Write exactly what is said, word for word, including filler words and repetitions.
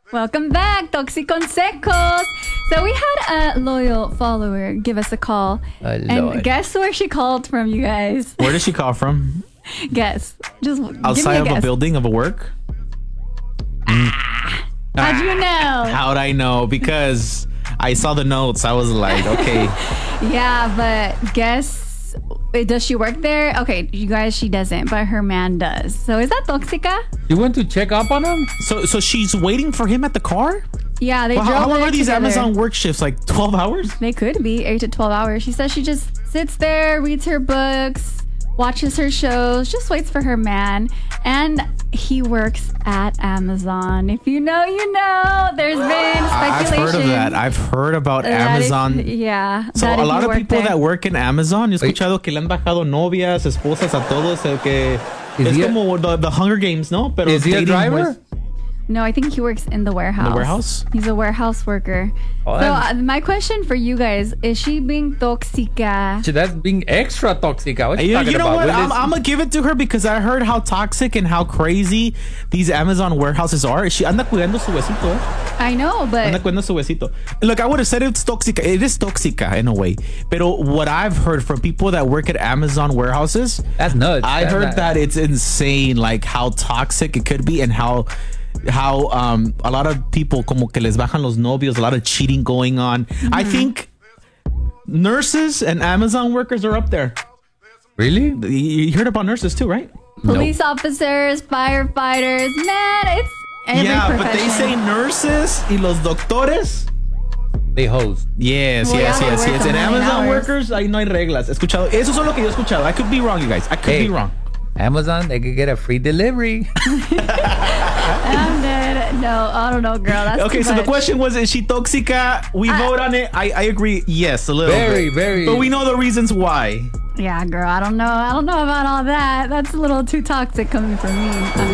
Welcome back, Toxiconsecos. So we had a loyal follower give us a call. Oh, and Lord. guess where she called from, you guys? Where did she call from? Guess. Just Outside give me a of guess. a building of a work? How'd you know? How'd I know? Because I saw the notes. I was like, okay. Yeah, but guess. Does she work there? Okay, you guys, she doesn't, but her man does. So is that toxica? You went to check up on him? So so she's waiting for him at the car? Yeah, they Well, drove how, how long there are these together. Amazon work shifts? Like twelve hours? They could be eight to twelve hours. She says she just sits there, reads her books, watches her shows, just waits for her man. And he works at Amazon. If you know, you know. There's been I've speculation. heard of that. I've heard about that if- Amazon. yeah. So that a if lot you of work people there- that work in Amazon, yo he escuchado que le han bajado novias, esposas a todos, el que Is es he a- como the, the Hunger Games, ¿no? Pero Is he a dating driver? was- No, I think he works in the warehouse. The warehouse? He's a warehouse worker. Oh, so I'm- uh, my question for you guys, is she being toxica? Shit, that's being extra toxic. What you You, talking you know about? what? Will I'm, this- I'm gonna give it to her because I heard how toxic and how crazy these Amazon warehouses are. She anda cuidando su huesito, eh? I know, Anda but cuidando su huesito. Look, I would have said it's toxic. It is toxica in a way. But what I've heard from people that work at Amazon warehouses, That's nuts. I That's heard not- that it's insane, like how toxic it could be and how how um a lot of people como que les bajan los novios, a lot of cheating going on. I think nurses and Amazon workers are up there. Really? You you heard about nurses too, right? police officers, firefighters, man, it's every yeah, profession. but they say nurses y los doctores. They hoes. Yes, Well, yes, yeah, they yes, work yes. a En million Amazon hours. workers, ahí no hay reglas. Escuchado. Eso es lo que yo he escuchado. I could be wrong, you guys. I could Hey. be wrong. Amazon, they could get a free delivery. I'm dead. No, I don't know, girl. That's Okay, too so the much. question was, is she toxica? We I- vote on it. I, I agree. Yes, a little Very, bit. very. But we know the reasons why. Yeah, girl, I don't know. I don't know about all that. That's a little too toxic coming from me. I'm